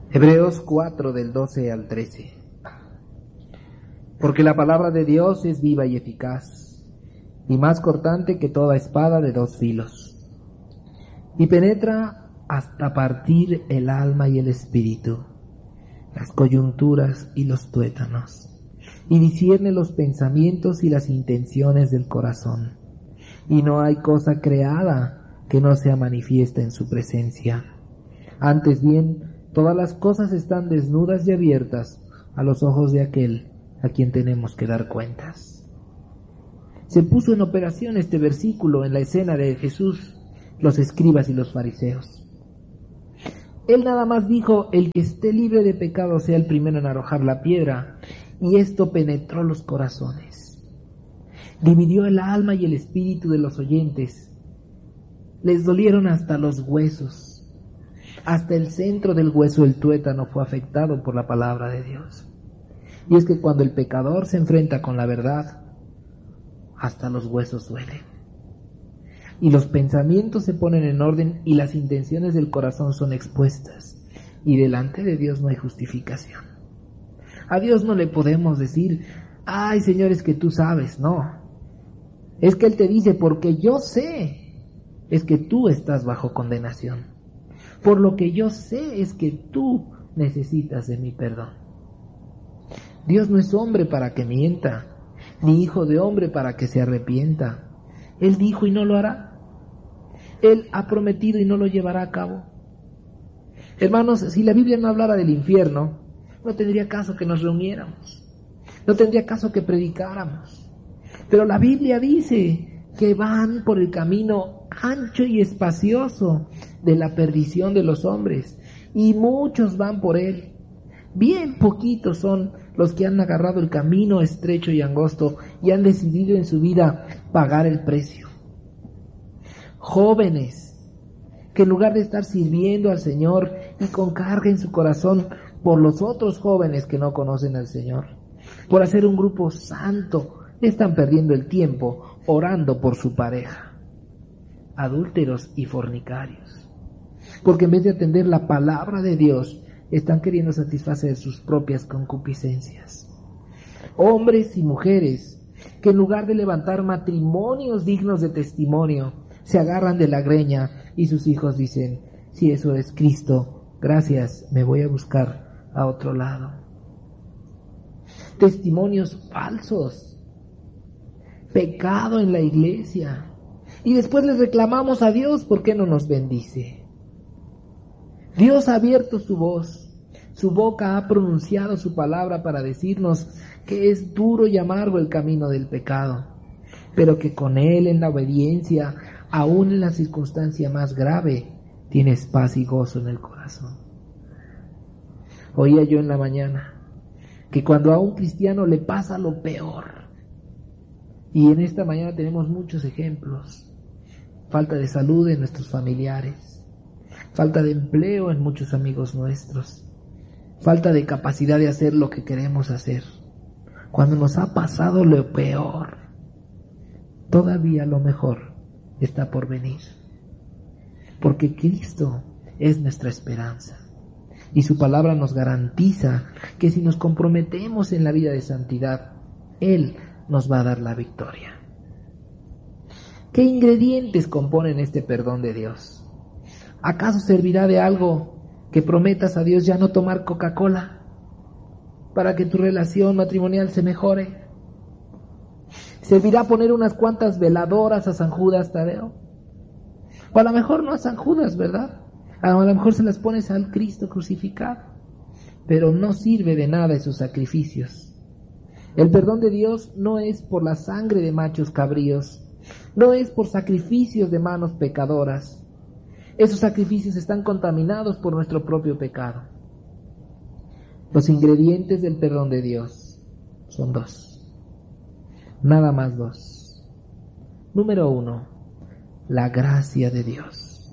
Hebreos 4 del 12 al 13. Porque la palabra de Dios es viva y eficaz, y más cortante que toda espada de dos filos, y penetra hasta partir el alma y el espíritu, las coyunturas y los tuétanos, y discierne los pensamientos y las intenciones del corazón. Y no hay cosa creada que no sea manifiesta en su presencia. Antes bien, todas las cosas están desnudas y abiertas a los ojos de aquel a quien tenemos que dar cuentas. Se puso en operación este versículo en la escena de Jesús, los escribas y los fariseos. Él nada más dijo: el que esté libre de pecado sea el primero en arrojar la piedra, y esto penetró los corazones. Dividió el alma y el espíritu de los oyentes. Les dolieron hasta los huesos. Hasta el centro del hueso, el tuétano, fue afectado por la palabra de Dios. Y es que cuando el pecador se enfrenta con la verdad, hasta los huesos duelen. Y los pensamientos se ponen en orden y las intenciones del corazón son expuestas. Y delante de Dios no hay justificación. A Dios no le podemos decir: ay, Señor, es que tú sabes. No. Es que Él te dice: porque yo sé, es que tú estás bajo condenación. Por lo que yo sé es que tú necesitas de mi perdón. Dios no es hombre para que mienta, ni hijo de hombre para que se arrepienta. Él dijo y no lo hará. Él ha prometido y no lo llevará a cabo. Hermanos, si la Biblia no hablara del infierno, no tendría caso que nos reuniéramos, no tendría caso que predicáramos. Pero la Biblia dice que van por el camino ancho y espacioso de la perdición de los hombres, y muchos van por él. Bien poquitos son los que han agarrado el camino estrecho y angosto y han decidido en su vida pagar el precio. Jóvenes que en lugar de estar sirviendo al Señor y con carga en su corazón por los otros jóvenes que no conocen al Señor, por hacer un grupo santo, están perdiendo el tiempo orando por su pareja. Adúlteros y fornicarios, porque en vez de atender la palabra de Dios, están queriendo satisfacer sus propias concupiscencias. Hombres y mujeres que en lugar de levantar matrimonios dignos de testimonio, se agarran de la greña y sus hijos dicen: si eso es Cristo, gracias, me voy a buscar a otro lado. Testimonios falsos, pecado en la iglesia, y después les reclamamos a Dios: ¿por qué no nos bendice? Dios ha abierto su voz, su boca ha pronunciado su palabra para decirnos que es duro y amargo el camino del pecado, pero que con Él, en la obediencia, aún en la circunstancia más grave, tienes paz y gozo en el corazón. Oía yo en la mañana que cuando a un cristiano le pasa lo peor, y en esta mañana tenemos muchos ejemplos: falta de salud en nuestros familiares, falta de empleo en muchos amigos nuestros, falta de capacidad de hacer lo que queremos hacer. Cuando nos ha pasado lo peor, todavía lo mejor está por venir, porque Cristo es nuestra esperanza y su palabra nos garantiza que si nos comprometemos en la vida de santidad, Él nos va a dar la victoria. ¿Qué ingredientes componen este perdón de Dios? ¿Acaso servirá de algo que prometas a Dios ya no tomar Coca-Cola para que tu relación matrimonial se mejore? ¿Servirá poner unas cuantas veladoras a San Judas Tadeo? O a lo mejor no a San Judas, ¿verdad? A lo mejor se las pones al Cristo crucificado. Pero no sirve de nada esos sacrificios. El perdón de Dios no es por la sangre de machos cabríos, no es por sacrificios de manos pecadoras. Esos sacrificios están contaminados por nuestro propio pecado. Los ingredientes del perdón de Dios son dos, nada más dos. Número 1, la gracia de Dios.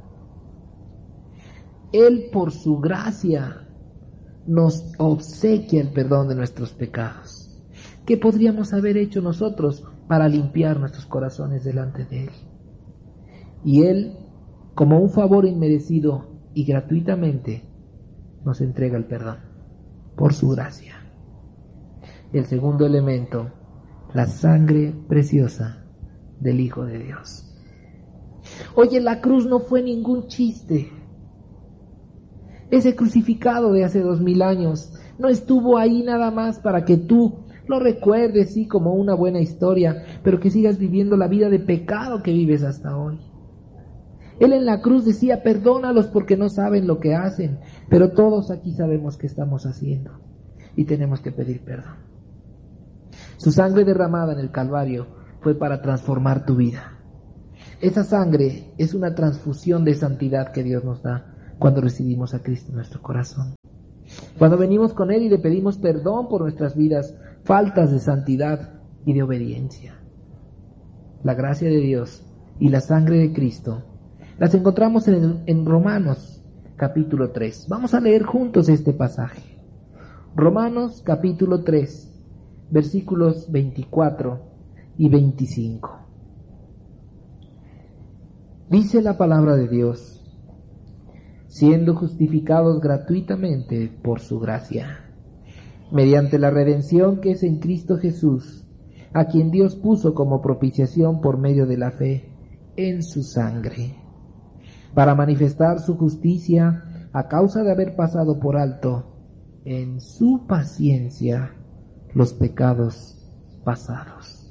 Él, por su gracia, nos obsequia el perdón de nuestros pecados. ¿Qué podríamos haber hecho nosotros para limpiar nuestros corazones delante de Él? Y Él, como un favor inmerecido y gratuitamente, nos entrega el perdón, por su gracia. El segundo elemento, la sangre preciosa del Hijo de Dios. Oye, la cruz no fue ningún chiste. Ese crucificado de hace 2000 años no estuvo ahí nada más para que tú lo recuerdes, sí, como una buena historia, pero que sigas viviendo la vida de pecado que vives hasta hoy. Él en la cruz decía, perdónalos porque no saben lo que hacen, pero todos aquí sabemos qué estamos haciendo y tenemos que pedir perdón. Su sangre derramada en el Calvario fue para transformar tu vida. Esa sangre es una transfusión de santidad que Dios nos da cuando recibimos a Cristo en nuestro corazón. Cuando venimos con Él y le pedimos perdón por nuestras vidas, faltas de santidad y de obediencia. La gracia de Dios y la sangre de Cristo las encontramos en Romanos capítulo 3. Vamos a leer juntos este pasaje. Romanos capítulo 3, versículos 24 y 25. Dice la palabra de Dios: siendo justificados gratuitamente por su gracia, mediante la redención que es en Cristo Jesús, a quien Dios puso como propiciación por medio de la fe en su sangre, para manifestar su justicia a causa de haber pasado por alto en su paciencia los pecados pasados.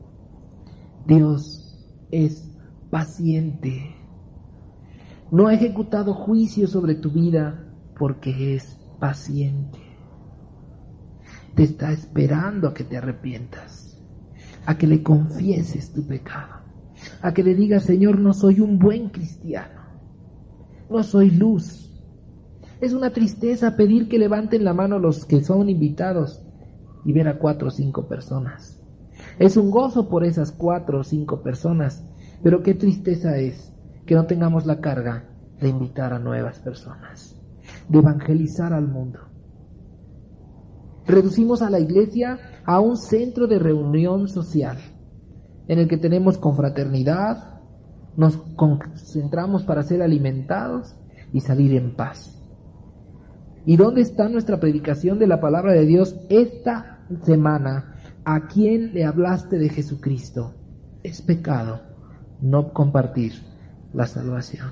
Dios es paciente. No ha ejecutado juicio sobre tu vida porque es paciente. Te está esperando a que te arrepientas, a que le confieses tu pecado, a que le digas, Señor, no soy un buen cristiano, no soy luz. Es una tristeza pedir que levanten la mano los que son invitados y ver a 4 o 5 personas. Es un gozo por esas 4 o 5 personas, pero qué tristeza es que no tengamos la carga de invitar a nuevas personas, de evangelizar al mundo. Reducimos a la iglesia a un centro de reunión social, en el que tenemos confraternidad, nos concentramos para ser alimentados y salir en paz. ¿Y dónde está nuestra predicación de la palabra de Dios esta semana? ¿A quién le hablaste de Jesucristo? Es pecado no compartir la salvación.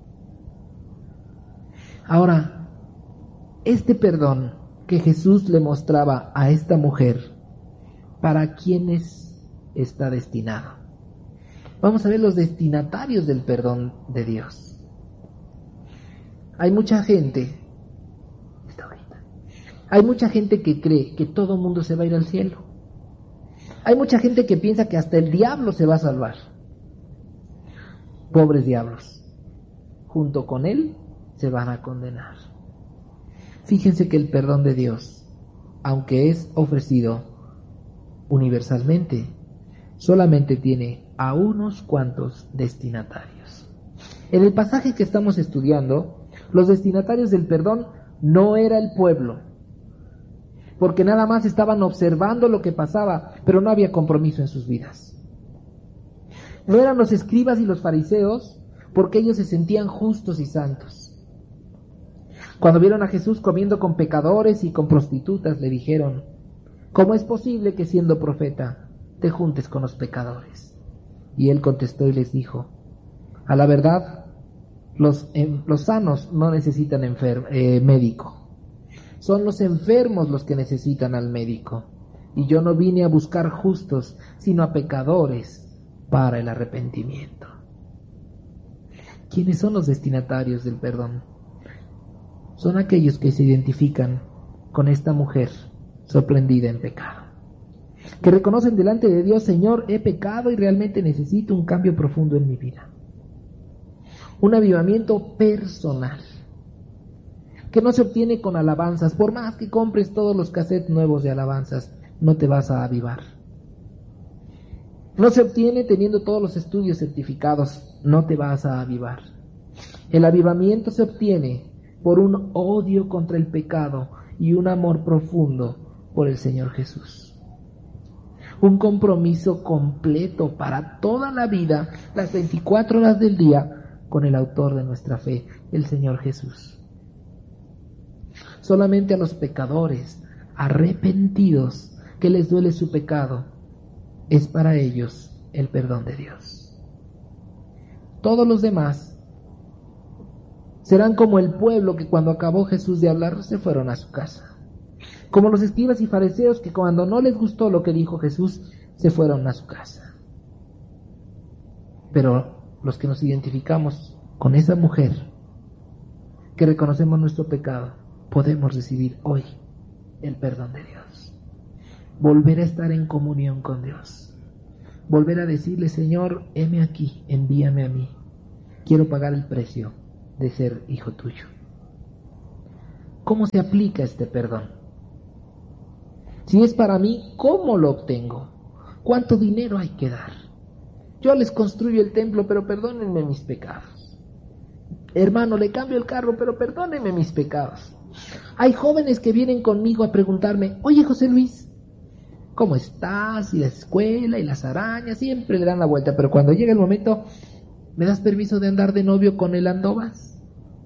Ahora, este perdón que Jesús le mostraba a esta mujer, ¿para quiénes está destinado? Vamos a ver los destinatarios del perdón de Dios. Hay mucha gente que cree que todo mundo se va a ir al cielo. Hay mucha gente que piensa que hasta el diablo se va a salvar. Pobres diablos, junto con él se van a condenar. Fíjense que el perdón de Dios, aunque es ofrecido universalmente, solamente tiene a unos cuantos destinatarios. En el pasaje que estamos estudiando, los destinatarios del perdón no era el pueblo, porque nada más estaban observando lo que pasaba, pero no había compromiso en sus vidas. No eran los escribas y los fariseos, porque ellos se sentían justos y santos. Cuando vieron a Jesús comiendo con pecadores y con prostitutas, le dijeron: ¿cómo es posible que siendo profeta te juntes con los pecadores? Y él contestó y les dijo: a la verdad, los sanos no necesitan médico. Son los enfermos los que necesitan al médico. Y yo no vine a buscar justos, sino a pecadores para el arrepentimiento. ¿Quiénes son los destinatarios del perdón? Son aquellos que se identifican con esta mujer sorprendida en pecado, que reconocen delante de Dios: Señor, he pecado y realmente necesito un cambio profundo en mi vida. Un avivamiento personal, que no se obtiene con alabanzas. Por más que compres todos los cassettes nuevos de alabanzas, no te vas a avivar. No se obtiene teniendo todos los estudios certificados, no te vas a avivar. El avivamiento se obtiene por un odio contra el pecado y un amor profundo por el Señor Jesús. Un compromiso completo para toda la vida, las 24 horas del día, con el autor de nuestra fe, el Señor Jesús. solamente a los pecadores arrepentidos que les duele su pecado, es para ellos el perdón de Dios. Todos los demás serán como el pueblo que cuando acabó Jesús de hablar se fueron a su casa. Como los escribas y fariseos que cuando no les gustó lo que dijo Jesús se fueron a su casa. Pero los que nos identificamos con esa mujer, que reconocemos nuestro pecado, podemos recibir hoy el perdón de Dios. Volver a estar en comunión con Dios. Volver a decirle: Señor, heme aquí, envíame a mí. Quiero pagar el precio de ser hijo tuyo. ¿Cómo se aplica este perdón? Si es para mí, ¿cómo lo obtengo? ¿Cuánto dinero hay que dar? Yo les construyo el templo, pero perdónenme mis pecados. Hermano, le cambio el carro, pero perdónenme mis pecados. Hay jóvenes que vienen conmigo a preguntarme: oye, José Luis, ¿cómo estás? Y la escuela y las arañas, siempre le dan la vuelta, pero cuando llega el momento, ¿me das permiso de andar de novio con el andovas?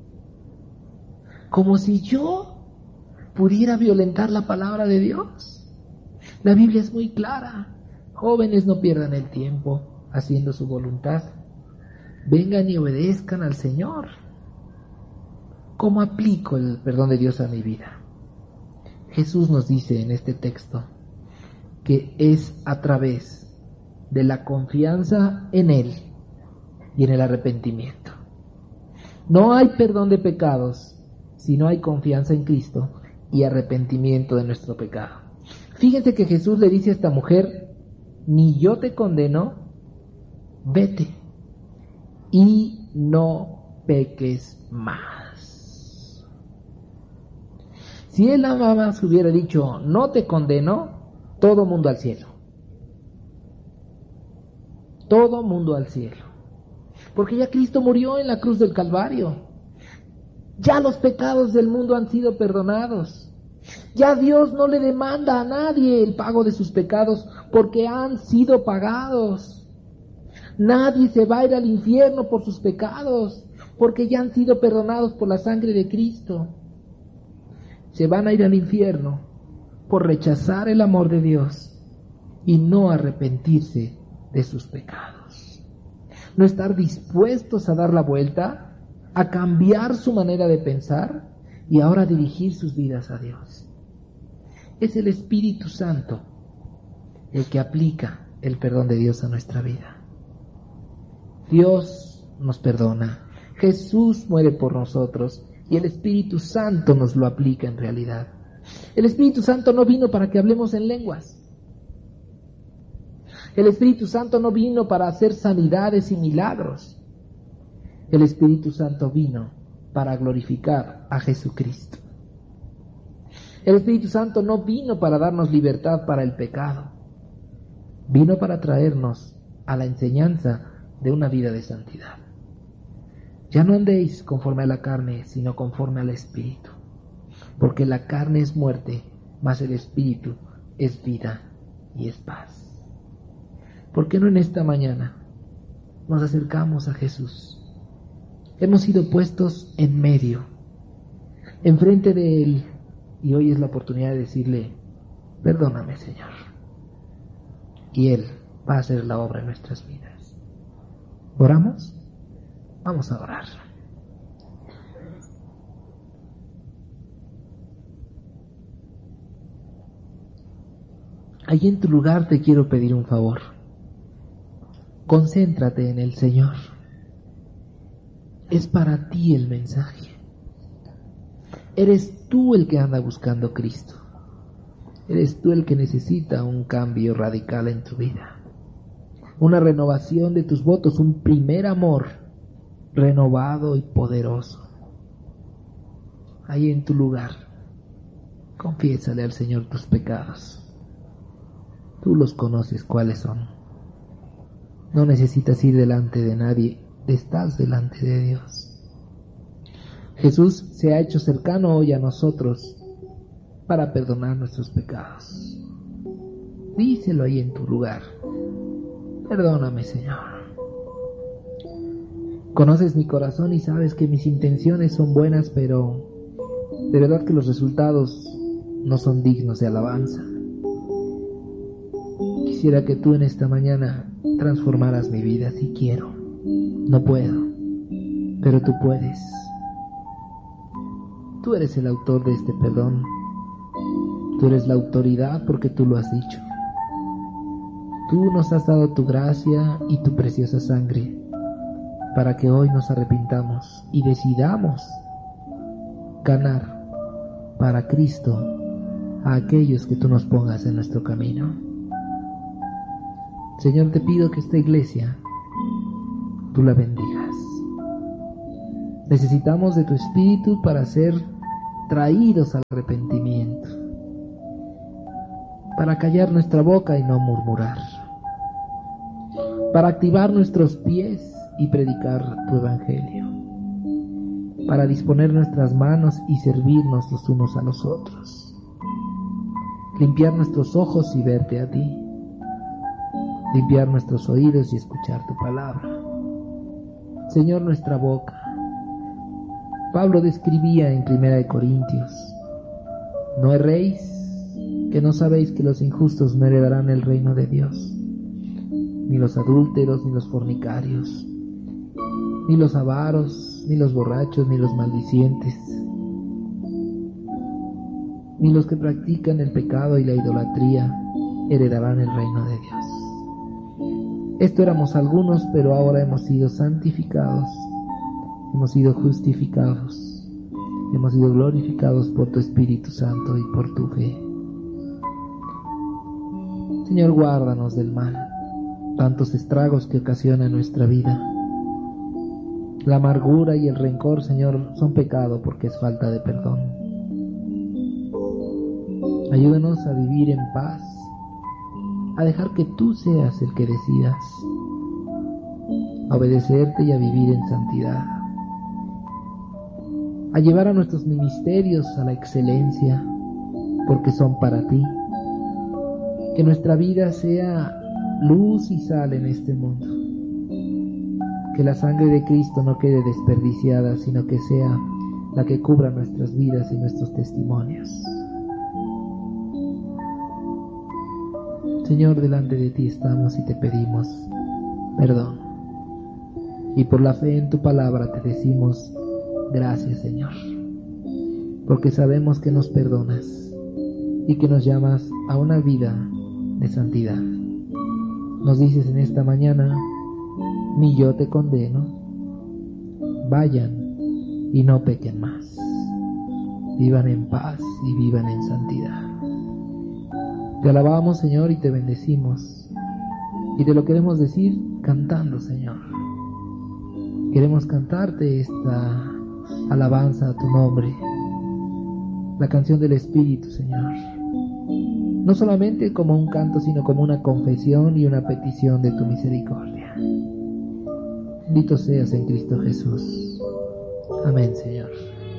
Como si yo pudiera violentar la palabra de Dios. La Biblia es muy clara: jóvenes, no pierdan el tiempo haciendo su voluntad, vengan y obedezcan al Señor. ¿Cómo aplico el perdón de Dios a mi vida? Jesús nos dice en este texto que es a través de la confianza en Él y en el arrepentimiento. No hay perdón de pecados si no hay confianza en Cristo y arrepentimiento de nuestro pecado. Fíjense que Jesús le dice a esta mujer: ni yo te condeno, vete y no peques más. Si él nada más hubiera dicho: no te condeno, todo mundo al cielo. Todo mundo al cielo. Porque ya Cristo murió en la cruz del Calvario. Ya los pecados del mundo han sido perdonados. Ya Dios no le demanda a nadie el pago de sus pecados porque han sido pagados. Nadie se va a ir al infierno por sus pecados porque ya han sido perdonados por la sangre de Cristo. Se van a ir al infierno por rechazar el amor de Dios y no arrepentirse de sus pecados. No estar dispuestos a dar la vuelta, a cambiar su manera de pensar y ahora dirigir sus vidas a Dios. Es el Espíritu Santo el que aplica el perdón de Dios a nuestra vida. Dios nos perdona, Jesús muere por nosotros y el Espíritu Santo nos lo aplica en realidad. El Espíritu Santo no vino para que hablemos en lenguas. El Espíritu Santo no vino para hacer sanidades y milagros. El Espíritu Santo vino para glorificar a Jesucristo. El Espíritu Santo no vino para darnos libertad para el pecado. Vino para traernos a la enseñanza de una vida de santidad. Ya no andéis conforme a la carne, sino conforme al Espíritu. Porque la carne es muerte, mas el Espíritu es vida y es paz. ¿Por qué no en esta mañana nos acercamos a Jesús? Hemos sido puestos en medio, enfrente de Él, y hoy es la oportunidad de decirle: perdóname, Señor. Y Él va a hacer la obra en nuestras vidas. ¿Oramos? Vamos a orar. Allí en tu lugar te quiero pedir un favor. Concéntrate en el Señor. Es para ti el mensaje. Eres tú el que anda buscando a Cristo. Eres tú el que necesita un cambio radical en tu vida. Una renovación de tus votos, un primer amor renovado y poderoso. Ahí en tu lugar, confiésale al Señor tus pecados. Tú los conoces cuáles son. No necesitas ir delante de nadie, estás delante de Dios. Jesús se ha hecho cercano hoy a nosotros para perdonar nuestros pecados. Díselo ahí en tu lugar: perdóname, Señor. Conoces mi corazón y sabes que mis intenciones son buenas, pero De verdad que los resultados no son dignos de alabanza. Quisiera que tú en esta mañana transformaras mi vida, si quiero. No puedo, pero tú puedes. Tú eres el autor de este perdón. Tú eres la autoridad porque tú lo has dicho. Tú nos has dado tu gracia y tu preciosa sangre para que hoy nos arrepintamos y decidamos ganar para Cristo a aquellos que tú nos pongas en nuestro camino. Señor, te pido que esta iglesia tú la bendigas. Necesitamos de tu Espíritu para ser traídos al arrepentimiento, para callar nuestra boca y no murmurar, para activar nuestros pies y predicar tu evangelio, para disponer nuestras manos y servirnos los unos a los otros, limpiar nuestros ojos y verte a ti, limpiar nuestros oídos y escuchar tu palabra. Señor, nuestra boca. Pablo describía en 1 Corintios: no erréis, que no sabéis que los injustos no heredarán el reino de Dios, ni los adúlteros, ni los fornicarios, ni los avaros, ni los borrachos, ni los maldicientes, ni los que practican el pecado y la idolatría heredarán el reino de Dios. Esto éramos algunos, pero ahora hemos sido santificados, hemos sido justificados, hemos sido glorificados por tu Espíritu Santo y por tu fe. Señor, guárdanos del mal, tantos estragos que ocasiona nuestra vida. La amargura y el rencor, Señor, son pecado porque es falta de perdón. Ayúdanos a vivir en paz, a dejar que tú seas el que decidas, a obedecerte y a vivir en santidad, a llevar a nuestros ministerios a la excelencia, porque son para ti. Que nuestra vida sea luz y sal en este mundo. Que la sangre de Cristo no quede desperdiciada, sino que sea la que cubra nuestras vidas y nuestros testimonios. Señor, delante de ti estamos y te pedimos perdón. Y por la fe en tu palabra te decimos gracias, Señor, porque sabemos que nos perdonas y que nos llamas a una vida de santidad. Nos dices en esta mañana: ni yo te condeno, vayan y no pequen más, vivan en paz y vivan en santidad. Te alabamos, Señor, y te bendecimos, y te lo queremos decir cantando, Señor. Queremos cantarte esta alabanza a tu nombre, la canción del Espíritu, Señor, no solamente como un canto, sino como una confesión y una petición de tu misericordia. Bendito seas en Cristo Jesús. Amén, Señor.